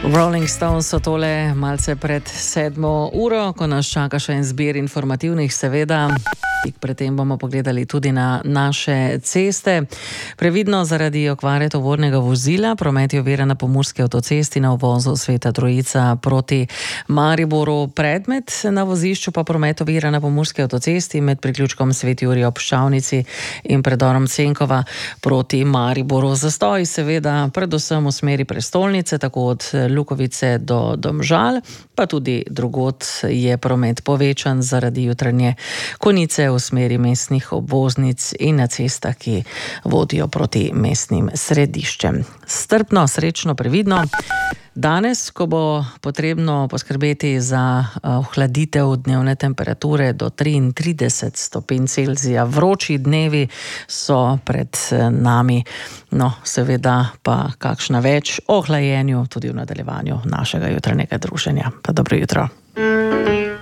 Rolling Stones so tole malce pred 7. uro, ko nas čaka še en zbir informativnih, seveda. Tik pred tem bomo pogledali tudi na naše ceste. Previdno zaradi okvare tovornega vozila, promet je oviran na Pomurski avtocesti na uvozu Sveta Trojica proti Mariboru. Predmet na vozišču pa promet oviran na Pomurski avtocesti med priključkom Sveti Jurij ob Pšavnici in predorom Cenkova proti Mariboru. Zastoj seveda predvsem v smeri prestolnice, tako od Lukovice do Domžal, pa tudi drugod je promet povečan zaradi jutranje konice v smeri mestnih obvoznic in na cestah, ki vodijo proti mestnim središčem. Strpno, srečno, previdno. Danes, ko bo potrebno poskrbeti za ohladitev dnevne temperature do 33 stopinj Celzija, vroči dnevi so pred nami. No, seveda pa kakšna več o hlajenju tudi v nadaljevanju našega jutranjega druženja. Pa dobro jutro.